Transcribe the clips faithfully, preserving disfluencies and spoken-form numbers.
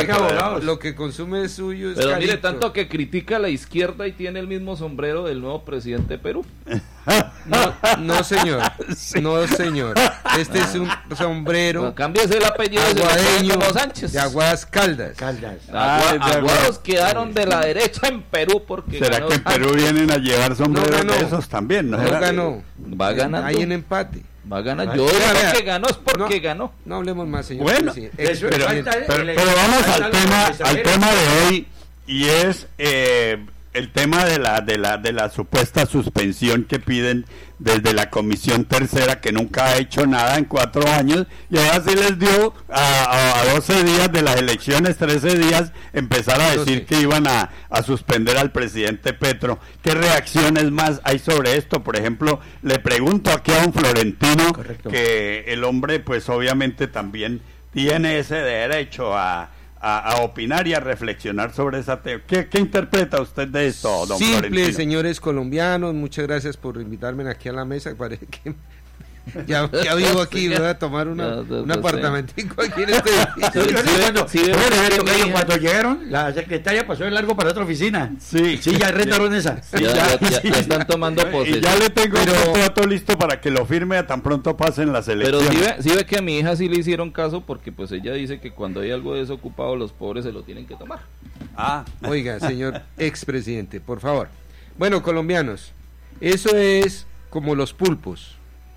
colega abogados. Lo que consume es suyo. Es Pero carito. mire, tanto que critica a la izquierda y tiene el mismo sombrero del nuevo presidente de Perú. No, no señor, sí. no señor. Este es un sombrero. No, cámbiese el apellido aguadeño de Sánchez. De Aguadas Caldas. Caldas. Agua, Ah, aguados quedaron de la derecha en Perú porque ¿Será ganó que en Perú Sánchez? vienen a llevar sombreros No ganó. de esos también? ¿No, No será? ganó. Va ganando. Hay en empate. Va a ganar. Va- Yo Vea, digo vea. que ganó es porque No. ganó. No hablemos más, señor. Bueno, presidente. eso Ex- pero, falta el- pero, el- pero vamos falta al algo tema, que al saber. tema de hoy, y es eh, el tema de la de la de la supuesta suspensión que piden desde la Comisión Tercera, que nunca ha hecho nada en cuatro años, y ahora sí les dio a, a, a doce días de las elecciones, trece días, empezar a decir doce. que iban a, a suspender al presidente Petro. ¿Qué reacciones más hay sobre esto? Por ejemplo, le pregunto aquí a un Florentino, Correcto. que el hombre pues obviamente también tiene ese derecho a A, a opinar y a reflexionar sobre esa tema. ¿Qué, ¿Qué interpreta usted de esto, don Simple, Florentino? señores colombianos, muchas gracias por invitarme aquí a la mesa. Parece que ya, ya vivo aquí, voy a tomar una, No, no, un no sé. apartamentico aquí en este edificio. Sí, sí, cuando, sí, sí, bueno, sí, Beto, sí, Beto, sí. cuando llegaron, la secretaria pasó de largo para otra oficina. Sí, Sí, ya retaron esa. Ya, ya, ya- sí. ya están tomando Y posesión. ya le tengo Pero- un contrato listo para que lo firme a tan pronto pasen las Pero elecciones. sí ve, sí ve que a mi hija sí le hicieron caso porque pues ella dice que cuando hay algo desocupado los pobres se lo tienen que tomar. Ah, Oiga, señor expresidente, por favor. Bueno, colombianos, eso es como los pulpos.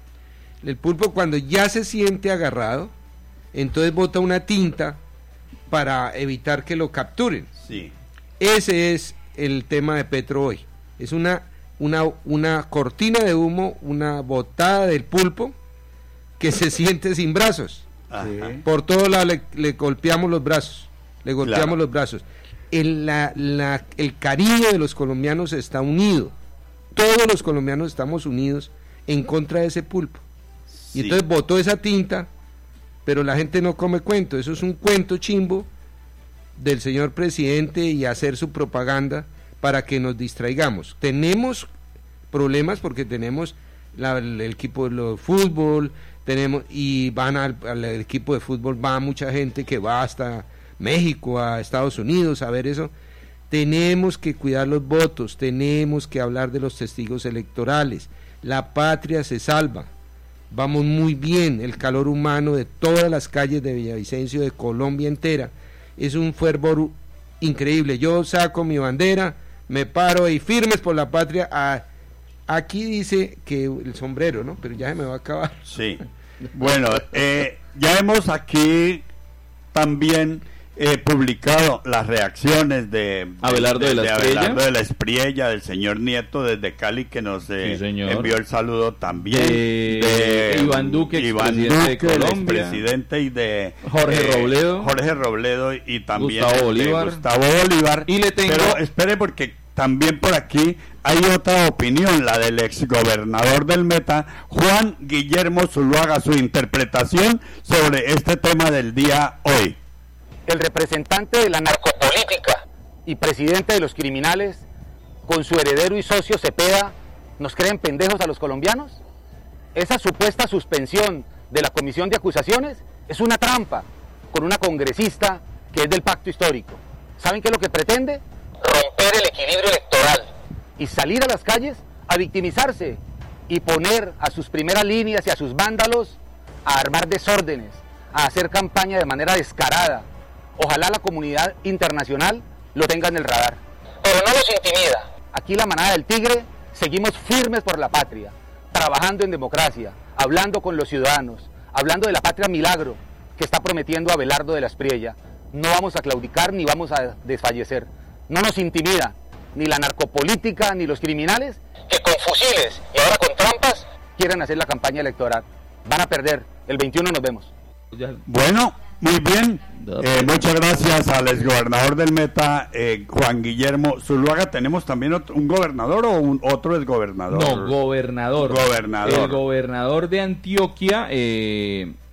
El pulpo cuando ya se siente agarrado, entonces bota una tinta para evitar que lo capturen. sí. Ese es el tema de Petro hoy. Es una, una, una cortina de humo, una botada del pulpo que se siente sin brazos. Ajá. Por todo lado le, le golpeamos los brazos, le golpeamos Claro. los brazos. El, la, la, el cariño de los colombianos está unido. Todos los colombianos estamos unidos en contra de ese pulpo. Y Sí. entonces botó esa tinta, pero la gente no come cuento. Eso es un cuento chimbo del señor presidente y hacer su propaganda para que nos distraigamos. Tenemos problemas porque tenemos la, el equipo de fútbol, tenemos y van al, al equipo de fútbol, va mucha gente que va hasta México, a Estados Unidos a ver eso. Tenemos que cuidar los votos, tenemos que hablar de los testigos electorales. La patria se salva. Vamos muy bien, el calor humano de todas las calles de Villavicencio, de Colombia entera, es un fervor increíble. Yo saco mi bandera, me paro y firmes por la patria. A, aquí dice que el sombrero, ¿no? Pero ya se me va a acabar. Sí. Bueno, eh, ya hemos aquí también eh, publicado las reacciones de, de Abelardo de la Espriella. Abelardo de la Espriella, del señor Nieto desde Cali, que nos eh, Sí, señor. envió el saludo también. De Iván Duque, Iván expresidente de Duque, el Colombia. expresidente, y de Jorge Robledo. Jorge Robledo y también Gustavo de Bolívar. Gustavo Bolívar. Y le tengo- Pero espere, porque también por aquí hay otra opinión, la del exgobernador del Meta, Juan Guillermo Zuluaga, su interpretación sobre este tema del día hoy. El representante de la narcopolítica y presidente de los criminales, con su heredero y socio Cepeda, ¿nos creen pendejos a los colombianos? Esa supuesta suspensión de la comisión de acusaciones es una trampa con una congresista que es del pacto histórico. ¿Saben qué es lo que pretende? Romper el equilibrio electoral y salir a las calles a victimizarse y poner a sus primeras líneas y a sus vándalos a armar desórdenes, a hacer campaña de manera descarada. Ojalá la comunidad internacional lo tenga en el radar. Pero no los intimida. Aquí la manada del tigre seguimos firmes por la patria, trabajando en democracia, hablando con los ciudadanos, hablando de la patria milagro que está prometiendo Abelardo de la Espriella. No vamos a claudicar ni vamos a desfallecer. No nos intimida ni la narcopolítica ni los criminales que con fusiles y ahora con trampas quieren hacer la campaña electoral. Van a perder. El veintiuno nos vemos. Ya- Bueno, muy bien. No, Eh, pues, muchas gracias al exgobernador del Meta, eh, Juan Guillermo Zuluaga. ¿Tenemos también otro- un gobernador o un otro exgobernador? No, gobernador. Gobernador. El gobernador de Antioquia, eh,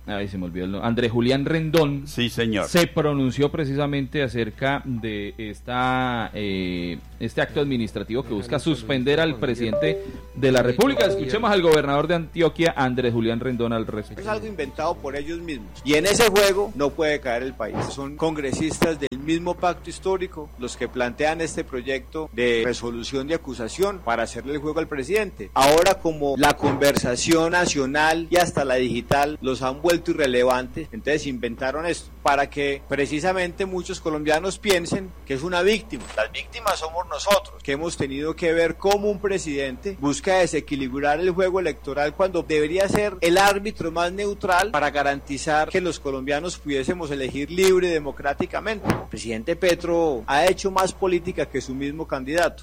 Ay, se me olvidó el nombre. Andrés Julián Rendón. Sí, señor. Se pronunció precisamente acerca de esta eh, este acto administrativo que busca suspender al presidente de la República. Escuchemos al gobernador de Antioquia, Andrés Julián Rendón, al respecto. Es algo inventado por ellos mismos. Y en ese juego no puede caer el país. Son congresistas del mismo pacto histórico los que plantean este proyecto de resolución de acusación para hacerle el juego al presidente. Ahora, como la conversación nacional y hasta la digital los han vuelto irrelevantes, entonces inventaron esto para que precisamente muchos colombianos piensen que es una víctima. Las víctimas somos nosotros, que hemos tenido que ver cómo un presidente busca desequilibrar el juego electoral cuando debería ser el árbitro más neutral para garantizar que los colombianos pudiésemos elegir libre y democráticamente. El presidente Petro ha hecho más política que su mismo candidato.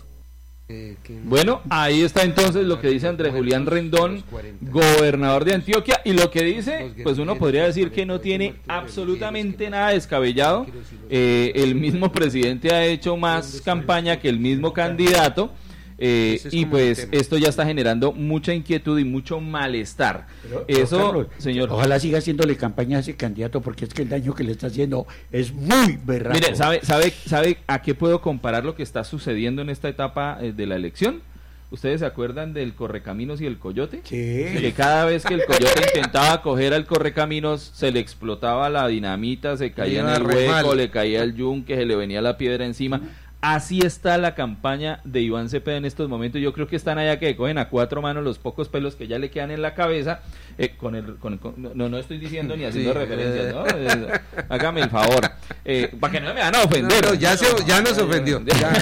Bueno, ahí está entonces lo que dice Andrés Julián Rendón, gobernador de Antioquia, y lo que dice, pues uno podría decir que no tiene absolutamente nada descabellado. Eh, el mismo presidente ha hecho más campaña que el mismo candidato. Eh, y pues esto ya está generando mucha inquietud y mucho malestar. Pero, Eso, pero Carlos, señor. Ojalá siga haciéndole campaña a ese candidato, porque es que el daño que le está haciendo es muy berraco. Mire, ¿sabe, sabe, ¿sabe a qué puedo comparar lo que está sucediendo en esta etapa eh, de la elección? ¿Ustedes se acuerdan del Correcaminos y el Coyote? Sí. Que cada vez que el Coyote intentaba coger al Correcaminos, se le explotaba la dinamita, se caía en el hueco, le caía el yunque, se le venía la piedra encima. Así está la campaña de Iván Cepeda en estos momentos. Yo creo que están allá que cogen a cuatro manos los pocos pelos que ya le quedan en la cabeza. Eh, con el, con, con, no, no estoy diciendo ni haciendo sí, referencias, ¿no? Eh, hágame el favor. Eh, para que no me van a ofender. No, no, ya, se, ya nos ofendió.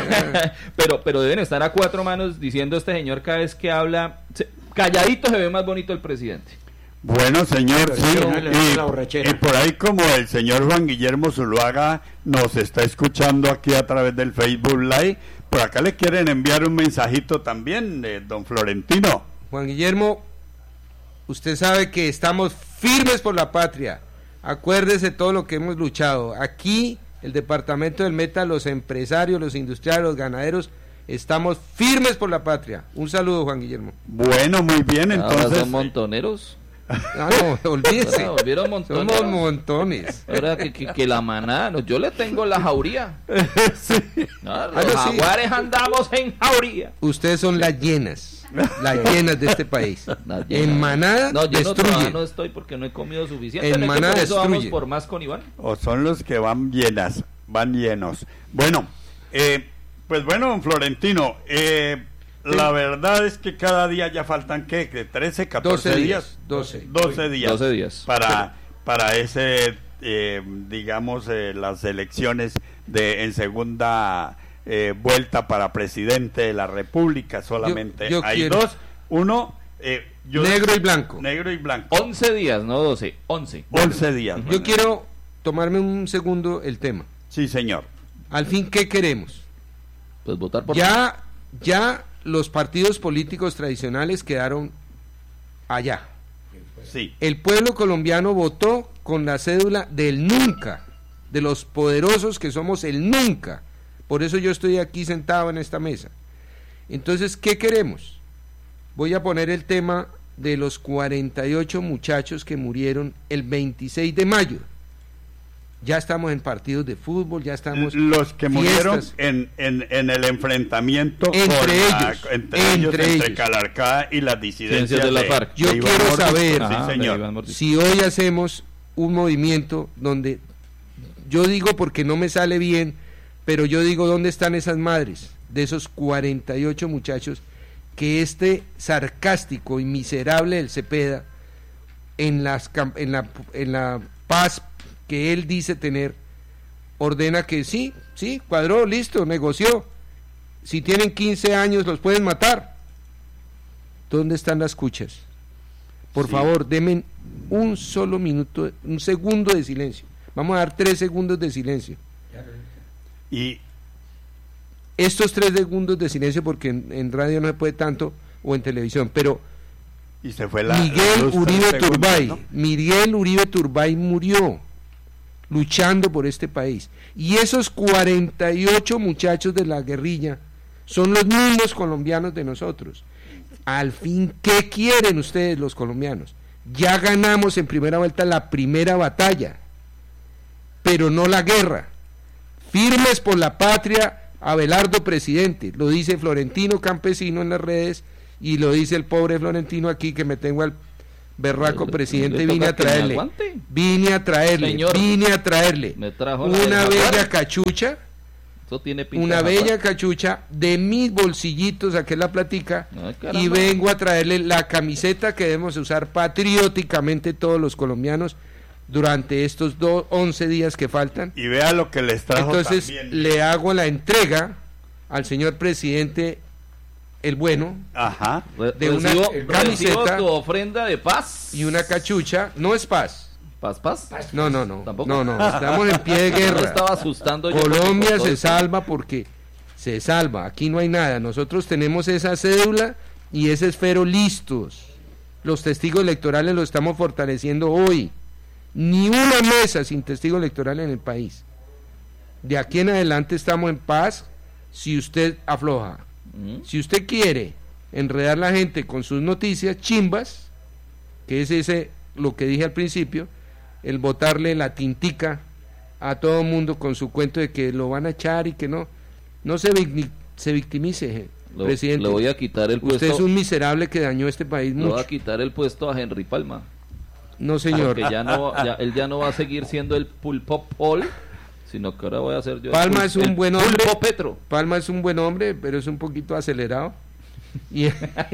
pero, pero deben estar a cuatro manos diciendo este señor cada vez que habla. Se, calladito se ve más bonito el presidente. Bueno, señor, Pero sí, no, no, y, y por ahí como el señor Juan Guillermo Zuluaga nos está escuchando aquí a través del Facebook Live, por acá le quieren enviar un mensajito también, de don Florentino. Juan Guillermo, usted sabe que estamos firmes por la patria, acuérdese todo lo que hemos luchado. Aquí, el departamento del Meta, los empresarios, los industriales, los ganaderos, estamos firmes por la patria. Un saludo, Juan Guillermo. Bueno, muy bien, entonces... ¿Ahora son montoneros? Ah, no, olvídese. Ahora volvieron montones. Somos montones. Ahora que, que, que la manada, no, yo le tengo la jauría. Sí. No, los Ah, no, sí. jaguares andamos en jauría. Ustedes son las llenas, las llenas de este país. Las llenas. En manada No, yo no, destruyen. no estoy porque no he comido suficiente. En ¿No es que manada por eso vamos destruye. por más con Iván? O son los que van llenas, van llenos. Bueno, eh, pues bueno, don Florentino, eh, sí. La verdad es que cada día ya faltan, ¿qué? trece, catorce doce días. doce. doce días. doce días. Para, para ese, eh, digamos, eh, las elecciones de en segunda eh, vuelta para presidente de la República. Solamente Yo- yo hay quiero- dos. Uno, eh, yo- Negro y blanco. Negro y blanco. once días, no doce, once. once días. Yo bueno. quiero tomarme un segundo el tema. Sí, señor. Al fin, ¿qué queremos? Pues votar por... Ya, ya los partidos políticos tradicionales quedaron allá. Sí. El pueblo colombiano votó con la cédula del nunca, de los poderosos que somos el nunca. Por eso yo estoy aquí sentado en esta mesa. Entonces, ¿qué queremos? Voy a poner el tema de los cuarenta y ocho muchachos que murieron el veintiséis de mayo. Ya estamos en partidos de fútbol, ya estamos... Los que murieron fiestas. en, en, en el enfrentamiento Entre con la- ellos, entre, entre ellos, entre ellos. Calarcá y las disidencias Ciencias de la FARC. Yo de Iván quiero Mordisco. saber- Ajá, Sí, de señor. Iván Mordisco. Si hoy hacemos un movimiento donde, yo digo porque no me sale bien, pero yo digo dónde están esas madres de esos cuarenta y ocho muchachos que este sarcástico y miserable del Cepeda en, las, cam- en, la, en la paz que él dice tener, ordena que sí, sí, cuadró, listo, negoció. Si tienen quince años los pueden matar. ¿Dónde están las cuchas? Por Sí. favor, denme un solo minuto, un segundo de silencio. Vamos a dar tres segundos de silencio. Y Estos tres segundos de silencio, porque en, en radio no se puede tanto, o en televisión, pero y se fue la Miguel la luz Uribe tres segundos, Turbay, ¿no? Miguel Uribe Turbay murió luchando por este país. Y esos cuarenta y ocho muchachos de la guerrilla son los mismos colombianos de nosotros. Al fin, ¿qué quieren ustedes los colombianos? Ya ganamos en primera vuelta la primera batalla, pero no la guerra. Firmes por la patria, Abelardo presidente, lo dice Florentino Campesino en las redes y lo dice el pobre Florentino aquí, que me tengo al berraco presidente. Vine a traerle, vine a traerle, Señor, vine a traerle una bella cachucha, eso tiene pinta una bella cachucha de mis bolsillitos, saqué la platica, ay, y vengo a traerle la camiseta que debemos usar patrióticamente todos los colombianos durante estos dos, once días que faltan. Y vea lo que les trajo. Entonces también. Le hago la entrega al señor presidente el bueno, ajá, de una recibo, camiseta, tu ofrenda de paz y una cachucha. No es paz. ¿Paz, paz? No, no, no. ¿Tampoco? No, no. Estamos en pie de guerra. Me estaba asustando yo. Colombia se salva porque se salva. Aquí no hay nada. Nosotros tenemos esa cédula y ese esfero listos. Los testigos electorales lo estamos fortaleciendo hoy. Ni una mesa sin testigo electoral en el país. De aquí en adelante estamos en paz si usted afloja. ¿Mm? Si usted quiere enredar la gente con sus noticias chimbas, que es ese lo que dije al principio, el botarle la tintica a todo mundo con su cuento de que lo van a echar y que no, no se, victi- se victimice, lo, presidente. Le voy a quitar el puesto. Usted es un miserable que dañó este país mucho. Le voy a quitar el puesto a Henry Palma. No, señor. Porque ya no, ya, él ya no va a seguir siendo el pulpo Paul, sino que ahora voy a ser yo. Palma el, es un buen hombre. Pulpo Petro. Palma es un buen hombre, pero es un poquito acelerado. Y,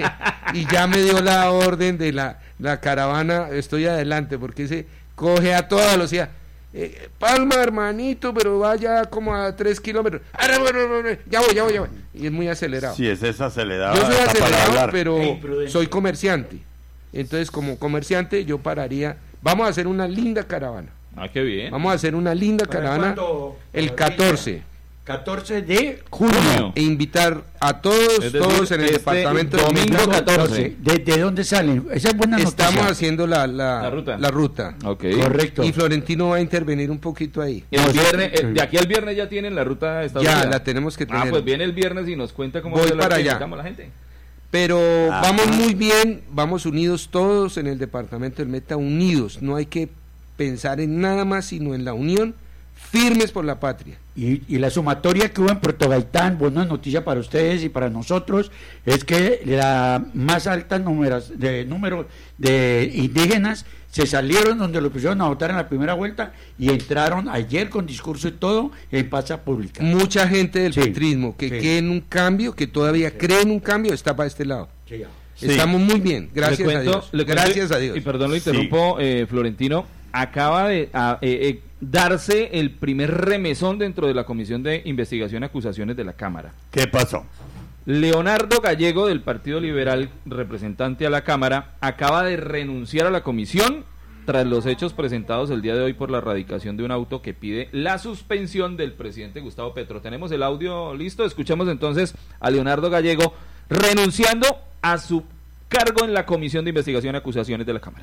y ya me dio la orden de la, la caravana, estoy adelante, porque se coge a toda velocidad. Eh, Palma, hermanito, pero vaya como a tres kilómetros. Ah, no, no, no, no, ya voy, ya voy, ya voy. Y es muy acelerado. Sí, ese es acelerado. Yo soy acelerado, pero soy comerciante. Entonces, como comerciante, yo pararía. Vamos a hacer una linda caravana. Ah, qué bien. Vamos a hacer una linda caravana el catorce. catorce de junio. E invitar a todos, es decir, todos en el este departamento domingo de catorce. ¿De, ¿De dónde salen? Esa es buena noticia. Estamos haciendo la, la, la ruta. La ruta. Okay. Correcto. Y Florentino va a intervenir un poquito ahí. El viernes, eh, de aquí al viernes ya tienen la ruta establecida. Ya, la tenemos que tener. Ah, pues viene el viernes y nos cuenta cómo voy para allá. A la gente. Pero ah, vamos ah. muy bien, vamos unidos todos en el departamento del Meta, unidos. No hay que pensar en nada más sino en la unión, firmes por la patria. Y, y la sumatoria que hubo en Puerto Gaitán, buena noticia para ustedes y para nosotros, es que la más alta números de número de indígenas se salieron donde lo pusieron a votar en la primera vuelta y entraron ayer con discurso y todo en plaza pública. Mucha gente del sí, petrismo que sí. cree en un cambio, que todavía sí. cree en un cambio, está para este lado. Sí, sí. Estamos muy bien, gracias cuento, a Dios. Cuento, gracias a Dios. Y perdón, lo interrumpo, sí. eh, Florentino. Acaba de a, eh, eh, darse el primer remesón dentro de la Comisión de Investigación y Acusaciones de la Cámara. ¿Qué pasó? Leonardo Gallego, del Partido Liberal, representante a la Cámara, acaba de renunciar a la comisión tras los hechos presentados el día de hoy por la erradicación de un auto que pide la suspensión del presidente Gustavo Petro. Tenemos el audio listo, escuchamos entonces a Leonardo Gallego renunciando a su cargo en la Comisión de Investigación y Acusaciones de la Cámara.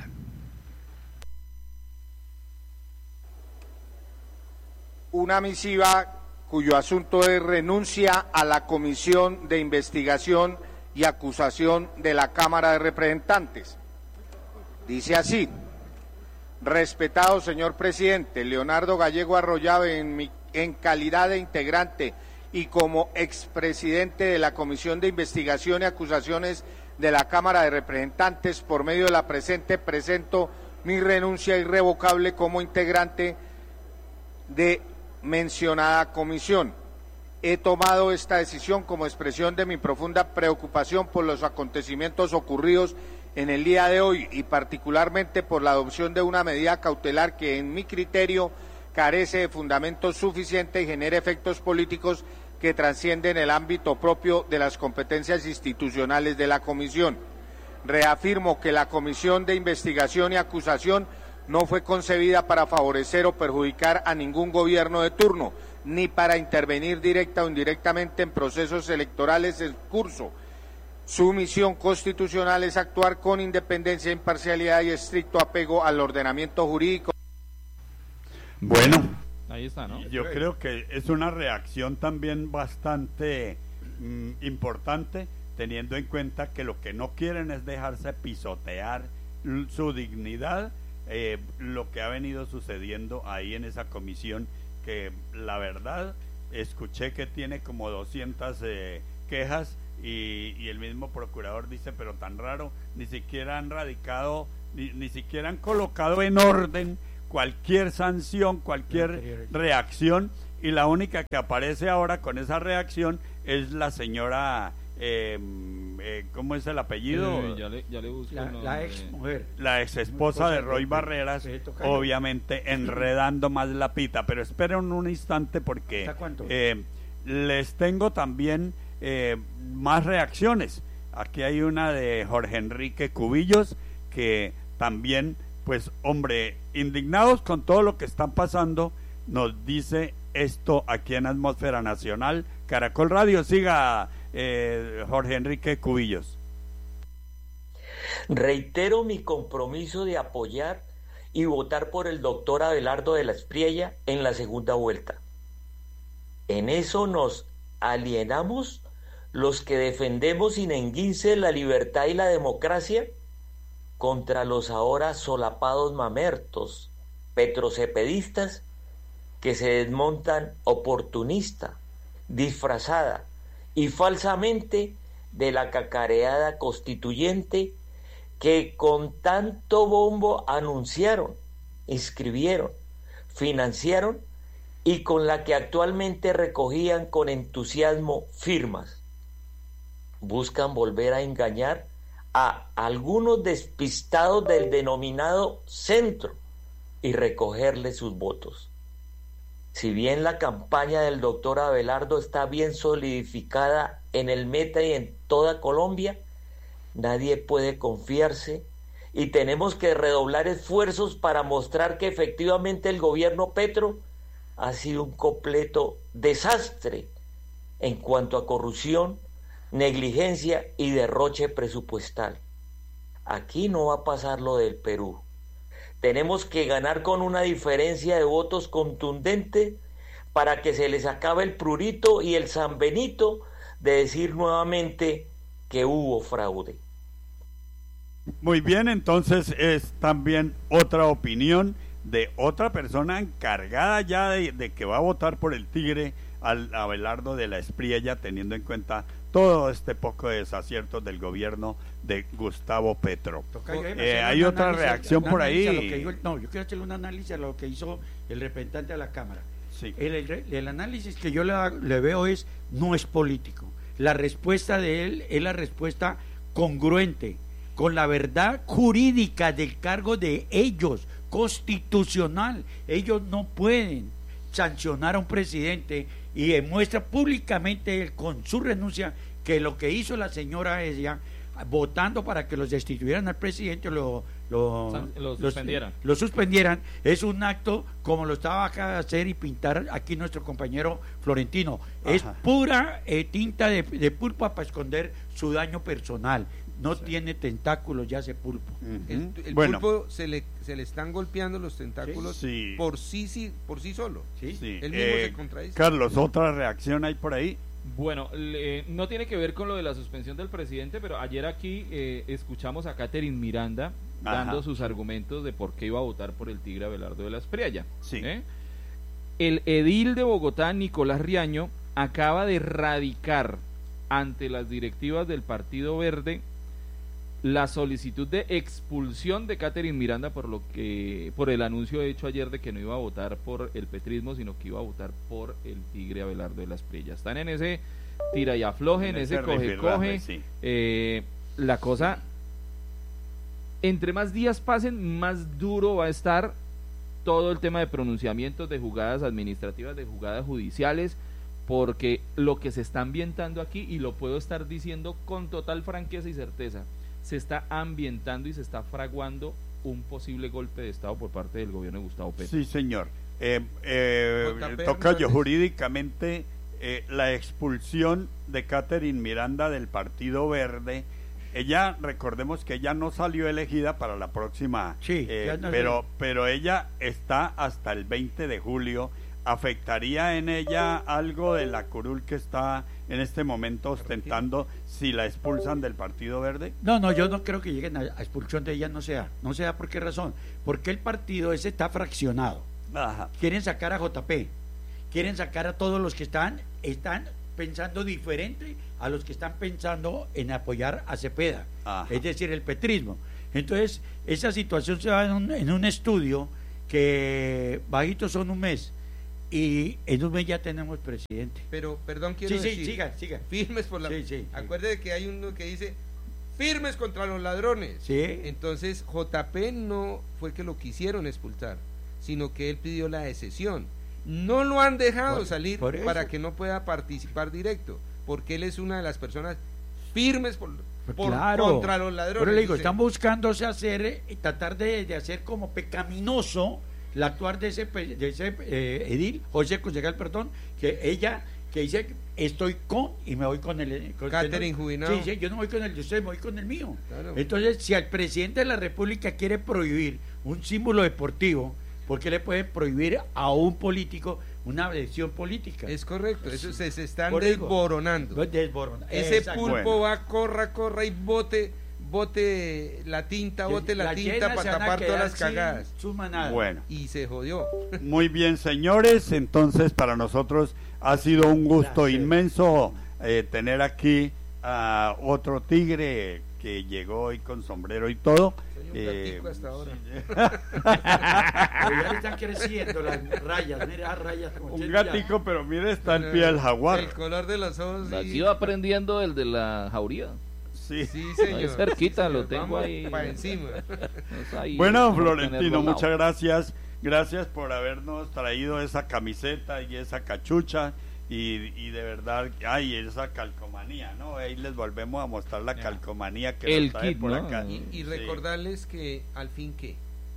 Una misiva cuyo asunto es renuncia a la Comisión de Investigación y Acusación de la Cámara de Representantes. Dice así: respetado señor presidente, Leonardo Gallego Arroyave, en, mi, en calidad de integrante y como expresidente de la Comisión de Investigación y Acusaciones de la Cámara de Representantes, por medio de la presente presento mi renuncia irrevocable como integrante de mencionada comisión. He tomado esta decisión como expresión de mi profunda preocupación por los acontecimientos ocurridos en el día de hoy y particularmente por la adopción de una medida cautelar que en mi criterio carece de fundamento suficiente y genera efectos políticos que trascienden el ámbito propio de las competencias institucionales de la comisión. Reafirmo que la Comisión de Investigación y Acusación no fue concebida para favorecer o perjudicar a ningún gobierno de turno, ni para intervenir directa o indirectamente en procesos electorales en curso. Su misión constitucional es actuar con independencia, imparcialidad y estricto apego al ordenamiento jurídico. Bueno, ahí está, ¿no? Yo creo que es una reacción también bastante mm, importante, teniendo en cuenta que lo que no quieren es dejarse pisotear su dignidad, eh, lo que ha venido sucediendo ahí en esa comisión, que la verdad escuché que tiene como doscientas eh, quejas y, y el mismo procurador dice, pero tan raro, ni siquiera han radicado, ni, ni siquiera han colocado en orden cualquier sanción, cualquier reacción, y la única que aparece ahora con esa reacción es la señora, eh, eh, ¿cómo es el apellido? Eh, ya le, ya le busco la, el la ex mujer, la ex esposa de Roy Barreras, obviamente enredando más la pita, pero esperen un instante porque eh, les tengo también eh, más reacciones. Aquí hay una de Jorge Enrique Cubillos, que también, pues hombre, indignados con todo lo que están pasando, nos dice esto aquí en Atmósfera Nacional. Caracol Radio, siga eh, Jorge Enrique Cubillos. Reitero mi compromiso de apoyar y votar por el doctor Abelardo de la Espriella en la segunda vuelta. En eso nos alienamos los que defendemos sin enguince la libertad y la democracia contra los ahora solapados mamertos, petrocepedistas, que se desmontan oportunista, disfrazada y falsamente de la cacareada constituyente que con tanto bombo anunciaron, inscribieron, financiaron y con la que actualmente recogían con entusiasmo firmas. Buscan volver a engañar a algunos despistados del denominado centro y recogerle sus votos. Si bien la campaña del doctor Abelardo está bien solidificada en el Meta y en toda Colombia, nadie puede confiarse y tenemos que redoblar esfuerzos para mostrar que efectivamente el gobierno Petro ha sido un completo desastre en cuanto a corrupción, negligencia y derroche presupuestal. Aquí no va a pasar lo del Perú. Tenemos que ganar con una diferencia de votos contundente para que se les acabe el prurito y el sanbenito de decir nuevamente que hubo fraude. Muy bien, entonces es también otra opinión de otra persona encargada ya de, de que va a votar por el Tigre, al Abelardo de la Espriella, teniendo en cuenta todo este poco de desaciertos del gobierno de Gustavo Petro. Eh, hay otra reacción por ahí. Dijo, no, yo quiero hacerle un análisis a lo que hizo el representante de la Cámara. Sí. El, el, el análisis que yo le, le veo es, no es político. La respuesta de él es la respuesta congruente con la verdad jurídica del cargo de ellos, constitucional. Ellos no pueden sancionar a un presidente y demuestra públicamente él, con su renuncia, que lo que hizo la señora ella, votando para que los destituyeran al presidente, lo, lo, lo suspendieran. Los, lo suspendieran, es un acto como lo estaba acá de hacer y pintar aquí nuestro compañero Florentino. Ajá. Es pura eh, tinta de, de pulpa para esconder su daño personal. No sí. tiene tentáculos ya ese pulpo. Uh-huh. El, el bueno. pulpo se le, se le están golpeando los tentáculos sí. por sí, sí por sí solo. Sí. Sí. Él mismo eh, se contradice. Carlos, ¿otra reacción hay por ahí? Bueno, le, no tiene que ver con lo de la suspensión del presidente, pero ayer aquí eh, escuchamos a Catherine Miranda dando Ajá. sus argumentos de por qué iba a votar por el Tigre Abelardo de la Espriella. Sí. ¿Eh? El edil de Bogotá, Nicolás Riaño, acaba de radicar ante las directivas del Partido Verde la solicitud de expulsión de Catherine Miranda por lo que por el anuncio hecho ayer de que no iba a votar por el petrismo, sino que iba a votar por el Tigre Abelardo de la Espriella. Están en ese tira y afloje, en, en ese, ese coge coge. Sí. Eh, la cosa, entre más días pasen, más duro va a estar todo el tema de pronunciamientos, de jugadas administrativas, de jugadas judiciales, porque lo que se está ambientando aquí, y lo puedo estar diciendo con total franqueza y certeza, se está ambientando y se está fraguando un posible golpe de Estado por parte del gobierno de Gustavo Petro. Sí, señor. Eh, eh, toca yo jurídicamente eh, la expulsión de Catherine Miranda del Partido Verde. Ella, recordemos que ella no salió elegida para la próxima, sí, eh, no pero, pero ella está hasta el veinte de julio ¿afectaría en ella algo de la curul que está en este momento ostentando si la expulsan del Partido Verde? No, no, yo no creo que lleguen a, a expulsión de ella, no sea. No sea por qué razón. Porque el partido ese está fraccionado. Ajá. Quieren sacar a J P, quieren sacar a todos los que están, están pensando diferente a los que están pensando en apoyar a Cepeda, Ajá. es decir, el petrismo. Entonces, esa situación se va en un, en un estudio que bajitos son un mes, y en un mes ya tenemos presidente. Pero, perdón, quiero Sí, sí, decir, siga, siga. firmes por la... Sí, sí, sí. Acuérdate que hay uno que dice, firmes contra los ladrones. Sí. Entonces, J P no fue que lo quisieron expulsar, sino que él pidió la excesión. No lo han dejado Por- salir por eso. para que no pueda participar directo, porque él es una de las personas firmes por, por- Claro. contra los ladrones. Pero le digo, dice. están buscándose hacer, eh, tratar de, de hacer como pecaminoso el actuar de ese, pe- de ese eh, edil, José concejal, perdón, que ella, que dice, estoy con, y me voy con el... Con Catherine Jubinao. Sí, sí, yo no voy con el de usted, me voy con el mío. Claro. Entonces, si al presidente de la República quiere prohibir un símbolo deportivo, ¿por qué le puede prohibir a un político una adhesión política? Es correcto, eso se, se están Por eso. desboronando. Desborona- Ese Exacto. pulpo Bueno. va, corra, corra y bote, bote la tinta, bote la Las tinta llenas para se van a tapar todas quedar las cagadas. sin Sus manadas. Bueno, Y se jodió. muy bien, señores, entonces para nosotros ha sido un gusto Gracias. inmenso eh, tener aquí a otro tigre que llegó hoy con sombrero y todo. Soy un Eh, gatico hasta ahora. Pero ya le están creciendo las rayas, mira las rayas. como un usted gatico, pero mire, está el pie del jaguar. El color de los ojos. Aquí sí. va aprendiendo el de la jauría. Sí. Sí, Ahí señor. cerquita, Sí, lo señor. tengo Vamos ahí. para encima. Es ahí, Bueno, por Florentino, tenerlo al lado. muchas gracias. Gracias por habernos traído esa camiseta y esa cachucha. Y, y de verdad, ay, esa calcomanía, ¿no? Ahí les volvemos a mostrar la calcomanía que El nos trae kit, por ¿no? acá. Y, y Sí. recordarles que al fin que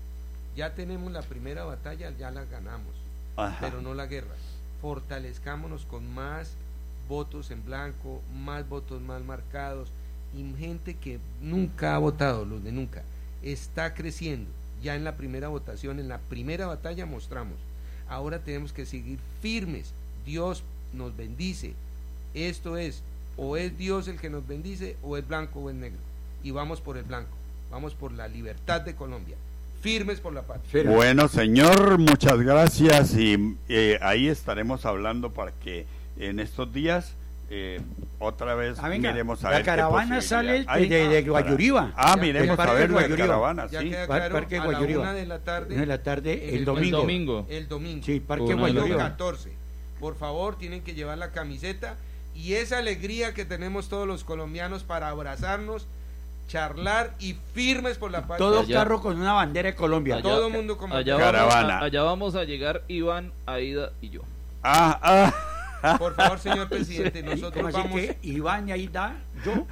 ya tenemos la primera batalla, ya la ganamos, Ajá. pero no la guerra. Fortalezcámonos con más votos en blanco, más votos mal marcados y gente que nunca ha votado, los de nunca, está creciendo. Ya en la primera votación, en la primera batalla mostramos. Ahora tenemos que seguir firmes. Dios nos bendice. Esto es, o es Dios el que nos bendice, o es blanco o es negro. Y vamos por el blanco, vamos por la libertad de Colombia. Firmes por la patria. Pero- Bueno, señor, muchas gracias y eh, ahí estaremos hablando para que en estos días eh, otra vez Ah, venga, miremos a la ver qué caravana posibilidad sale hay. de- de Ah, Guayuriba. Ah, Ya, miremos del a Parque ver la Guayuriba. caravana, Ya sí. queda Par- claro, Parque a la Guayuriba. una de la tarde. Una de la tarde, en el domingo. El domingo. El domingo. Sí, Parque Una de la Guayuriba. catorce. Por favor, tienen que llevar la camiseta y esa alegría que tenemos todos los colombianos para abrazarnos, charlar y firmes por la patria. Todo Allá. carro con una bandera de Colombia. Allá- Todo mundo como allá Caravana. vamos, a, allá vamos a llegar Iván, Aida y yo. Ah, ah. Por favor, señor presidente, ¿Cómo nosotros así vamos, que Iván y ahí da yo?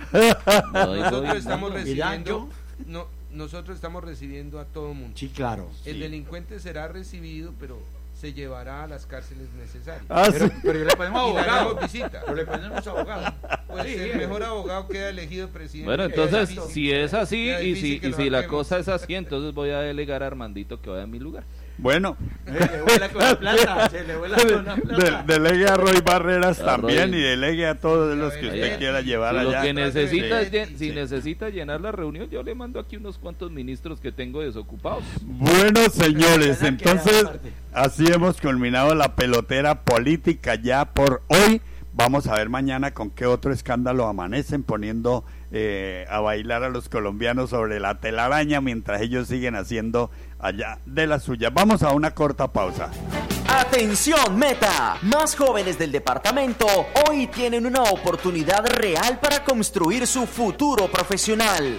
Ahí nosotros voy. estamos ¿Y dan recibiendo, no, nosotros estamos recibiendo a todo mundo. Sí, claro. El Sí. delincuente será recibido, pero se llevará a las cárceles necesarias. Ah, Pero, sí. pero le ponemos Y le abogado. haremos visita. Pero le ponemos abogado. Pues Sí, el sí. mejor abogado queda elegido presidente. Bueno, entonces, Queda si es así queda y difícil si, que y lo si la saquemos. cosa es así, entonces voy a delegar a Armandito que vaya a mi lugar. Bueno, Se le vuela con la plata. Se le vuela con la plata. de- delegue a Roy Barreras A también Roy. y delegue a todos los que usted Allá. quiera llevar Si lo allá. que necesita, es Sí, llen- si sí. necesita llenar la reunión, yo le mando aquí unos cuantos ministros que tengo desocupados. Bueno, señores, Pero entonces aparte. así hemos culminado la pelotera política ya por hoy. Vamos a ver mañana con qué otro escándalo amanecen poniendo eh, a bailar a los colombianos sobre la telaraña mientras ellos siguen haciendo allá de la suya. Vamos a una corta pausa. Atención Meta, más jóvenes del departamento hoy tienen una oportunidad real para construir su futuro profesional.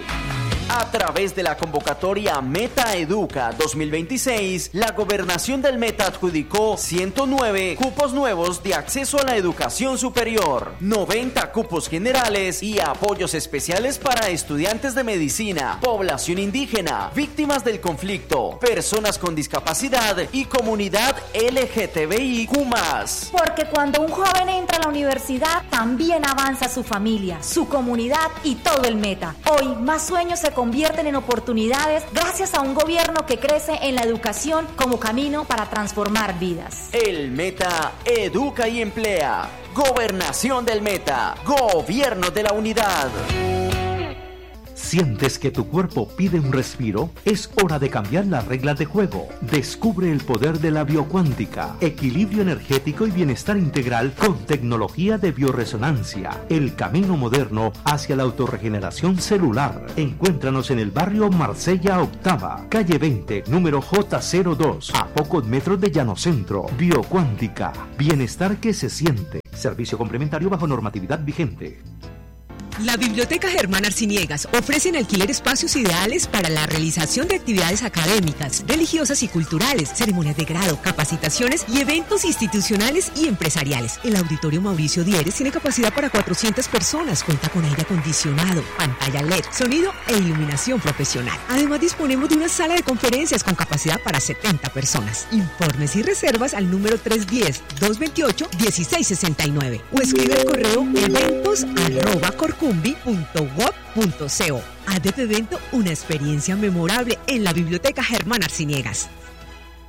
A través de la convocatoria Meta Educa dos mil veintiséis, la gobernación del Meta adjudicó ciento nueve cupos nuevos de acceso a la educación superior, noventa cupos generales y apoyos especiales para estudiantes de medicina, población indígena, víctimas del conflicto, personas con discapacidad y comunidad L G T B I Q más. Porque cuando un joven entra a la universidad, también avanza su familia, su comunidad y todo el Meta. Hoy, más sueños se convierten en oportunidades gracias a un gobierno que crece en la educación como camino para transformar vidas. El Meta educa y emplea. Gobernación del Meta. Gobierno de la Unidad. ¿Sientes que tu cuerpo pide un respiro? Es hora de cambiar las reglas de juego. Descubre el poder de la biocuántica, equilibrio energético y bienestar integral con tecnología de bioresonancia. El camino moderno hacia la autorregeneración celular. Encuéntranos en el barrio Marsella Octava, calle veinte, número J cero dos, a pocos metros de Llanocentro. Biocuántica, bienestar que se siente. Servicio complementario bajo normatividad vigente. La Biblioteca Germán Arciniegas ofrece en alquiler espacios ideales para la realización de actividades académicas, religiosas y culturales, ceremonias de grado, capacitaciones y eventos institucionales y empresariales. El Auditorio Mauricio Dieres tiene capacidad para cuatrocientas personas, cuenta con aire acondicionado, pantalla L E D, sonido e iluminación profesional. Además disponemos de una sala de conferencias con capacidad para setenta personas. Informes y reservas al número tres uno cero, dos dos ocho, uno seis seis nueve o escribe el correo eventos arroba corcumbi punto gob punto co. Haz de tu evento una experiencia memorable en la Biblioteca Germán Arciniegas.